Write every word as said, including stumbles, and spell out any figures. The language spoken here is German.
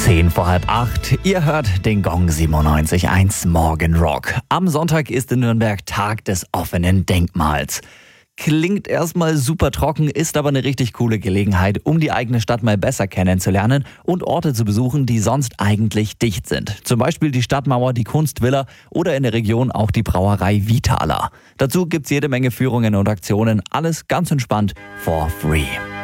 Zehn vor halb acht. Ihr hört den Gong siebenundneunzig Komma eins Morgenrock. Am Sonntag ist in Nürnberg Tag des offenen Denkmals. Klingt erstmal super trocken, ist aber eine richtig coole Gelegenheit, um die eigene Stadt mal besser kennenzulernen und Orte zu besuchen, die sonst eigentlich dicht sind. Zum Beispiel die Stadtmauer, die Kunstvilla oder in der Region auch die Brauerei Vitala. Dazu gibt's jede Menge Führungen und Aktionen, alles ganz entspannt for free.